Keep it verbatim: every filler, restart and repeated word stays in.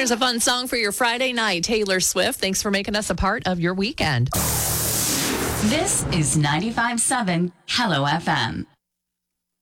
Here's a fun song for your Friday night. Taylor Swift, thanks for making us a part of your weekend. This is ninety-five point seven Hello F M.